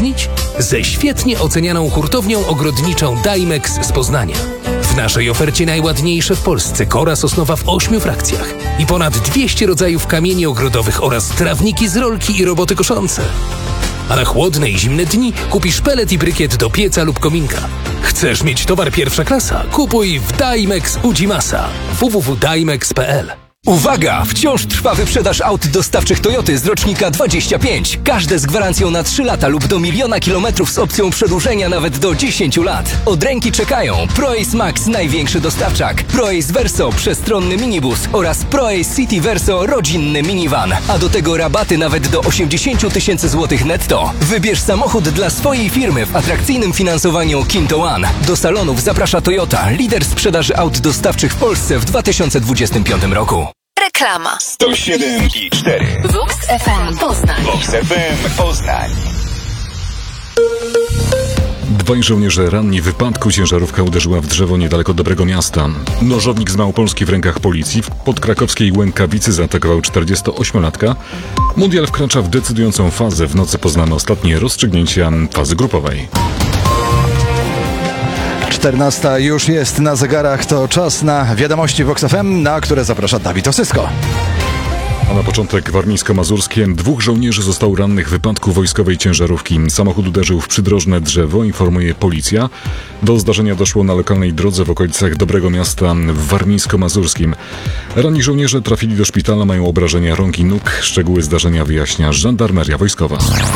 wzmocnić? Ze świetnie ocenianą hurtownią ogrodniczą Dimex z Poznania. W naszej ofercie najładniejsze w Polsce kora sosnowa w 8 frakcjach i ponad 200 rodzajów kamieni ogrodowych oraz trawniki z rolki i roboty koszące. A na chłodne i zimne dni kupisz pelet i brykiet do pieca lub kominka. Chcesz mieć towar pierwsza klasa? Kupuj w Dimex Udzimasa. www.dimex.pl. Uwaga! Wciąż trwa wyprzedaż aut dostawczych Toyoty z rocznika 25. Każde z gwarancją na 3 lata lub do 1 000 000 kilometrów z opcją przedłużenia nawet do 10 lat. Od ręki czekają ProAce Max, największy dostawczak, ProAce Verso, przestronny minibus oraz ProAce City Verso, rodzinny minivan. A do tego rabaty nawet do 80 000 złotych netto. Wybierz samochód dla swojej firmy w atrakcyjnym finansowaniu Kinto One. Do salonów zaprasza Toyota, lider sprzedaży aut dostawczych w Polsce w 2025 roku. Reklama. 107,4 Vox FM Poznań. Vox FM Poznań. Dwaj żołnierze ranni w wypadku. Ciężarówka uderzyła w drzewo niedaleko Dobrego Miasta. Nożownik z Małopolski w rękach policji w podkrakowskiej Łękawicy zaatakował 48-latka. Mundial wkracza w decydującą fazę. W nocy poznamy ostatnie rozstrzygnięcia fazy grupowej. 14 już jest na zegarach, to czas na wiadomości Vox FM, na które zaprasza Dawid Osysko. A na początek warmińsko-mazurskie. 2 żołnierzy zostało rannych w wypadku wojskowej ciężarówki. Samochód uderzył w przydrożne drzewo, informuje policja. Do zdarzenia doszło na lokalnej drodze w okolicach Dobrego Miasta w warmińsko-mazurskim. Ranni żołnierze trafili do szpitala, mają obrażenia rąk i nóg. Szczegóły zdarzenia wyjaśnia żandarmeria wojskowa.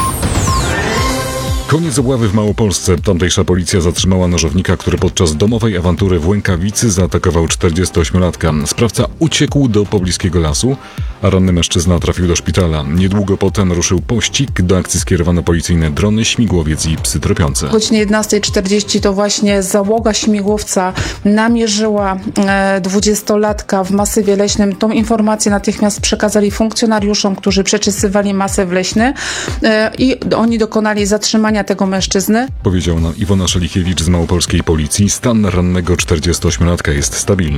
Koniec obławy w Małopolsce. Tamtejsza policja zatrzymała nożownika, który podczas domowej awantury w Łękawicy zaatakował 48-latka. Sprawca uciekł do pobliskiego lasu, a ranny mężczyzna trafił do szpitala. Niedługo potem ruszył pościg. Do akcji skierowano policyjne drony, śmigłowiec i psy tropiące. O godzinie 11:40 to właśnie załoga śmigłowca namierzyła 20-latka w masywie leśnym. Tą informację natychmiast przekazali funkcjonariuszom, którzy przeczesywali masyw leśny i oni dokonali zatrzymania tego mężczyzny. Powiedział nam Iwona Szelikiewicz z małopolskiej policji. Stan rannego 48-latka jest stabilny.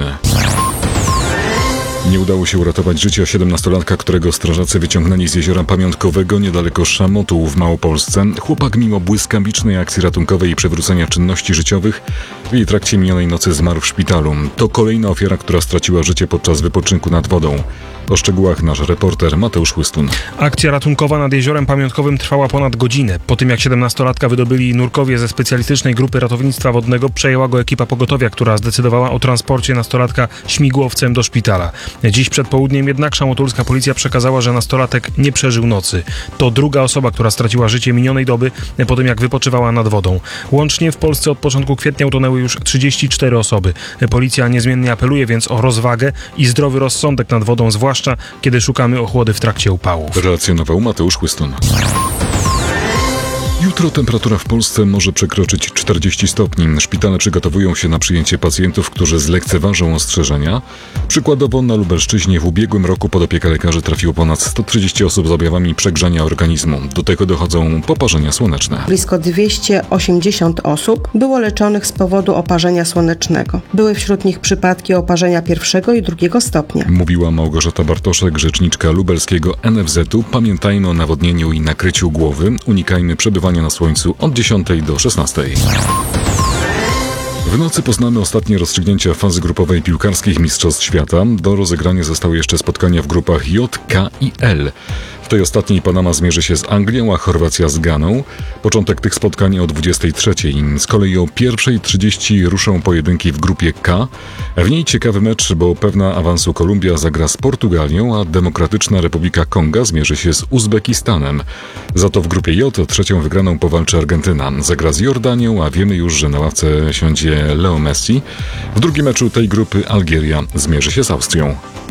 Nie udało się uratować życia 17-latka, którego strażacy wyciągnęli z jeziora pamiątkowego niedaleko Szamotu w Małopolsce. Chłopak mimo błyskawicznej akcji ratunkowej i przywrócenia czynności życiowych w jej trakcie minionej nocy zmarł w szpitalu. To kolejna ofiara, która straciła życie podczas wypoczynku nad wodą. O szczegółach nasz reporter Mateusz Chłystun. Akcja ratunkowa nad jeziorem pamiątkowym trwała ponad godzinę. Po tym jak 17-latka wydobyli nurkowie ze specjalistycznej grupy ratownictwa wodnego, przejęła go ekipa pogotowia, która zdecydowała o transporcie nastolatka śmigłowcem do szpitala. Dziś przed południem jednak szamotulska policja przekazała, że nastolatek nie przeżył nocy. To druga osoba, która straciła życie minionej doby po tym jak wypoczywała nad wodą. Łącznie w Polsce od początku kwietnia utonęły już 34 osoby. Policja niezmiennie apeluje więc o rozwagę i zdrowy rozsądek nad wodą, zwłaszcza kiedy szukamy ochłody w trakcie upałów. Relacjonował Mateusz Chłystun. Jutro temperatura w Polsce może przekroczyć 40 stopni. Szpitale przygotowują się na przyjęcie pacjentów, którzy zlekceważą ostrzeżenia. Przykładowo na Lubelszczyźnie w ubiegłym roku pod opiekę lekarzy trafiło ponad 130 osób z objawami przegrzania organizmu. Do tego dochodzą poparzenia słoneczne. Blisko 280 osób było leczonych z powodu oparzenia słonecznego. Były wśród nich przypadki oparzenia 1. i 2. stopnia. Mówiła Małgorzata Bartoszek, rzeczniczka lubelskiego NFZ-u. Pamiętajmy o nawodnieniu i nakryciu głowy. Unikajmy przebywania na słońcu od 10 do 16. W nocy poznamy ostatnie rozstrzygnięcia fazy grupowej piłkarskich Mistrzostw Świata. Do rozegrania zostały jeszcze spotkania w grupach J, K i L. W tej ostatniej Panama zmierzy się z Anglią, a Chorwacja z Ganą. Początek tych spotkań o 23:00. Z kolei o 1:30 ruszą pojedynki w grupie K. W niej ciekawy mecz, bo pewna awansu Kolumbia zagra z Portugalią, a Demokratyczna Republika Konga zmierzy się z Uzbekistanem. Za to w grupie J o 3:00 wygraną powalczy Argentyna. Zagra z Jordanią, a wiemy już, że na ławce siądzie Leo Messi. W drugim meczu tej grupy Algieria zmierzy się z Austrią.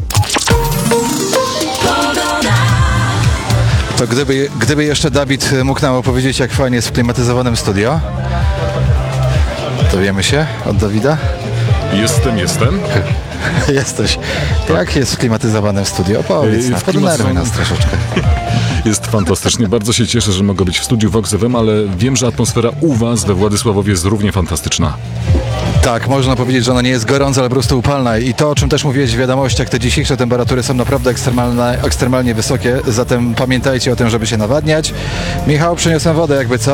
To gdyby jeszcze Dawid mógł nam opowiedzieć, jak fajnie jest w klimatyzowanym studio. Dowiemy się od Dawida? Jestem. Jesteś. Jak jest w klimatyzowanym studio? Opowiedz nam, podnerwuj nas troszeczkę. Jest fantastycznie. Bardzo się cieszę, że mogę być w studiu Vox FM, ale wiem, że atmosfera u Was we Władysławowie jest równie fantastyczna. Tak, można powiedzieć, że ona nie jest gorąca, ale po prostu upalna. I to, o czym też mówiłeś w wiadomościach, te dzisiejsze temperatury są naprawdę ekstremalnie wysokie, zatem pamiętajcie o tym, żeby się nawadniać. Michał, przyniosłem wodę, jakby co.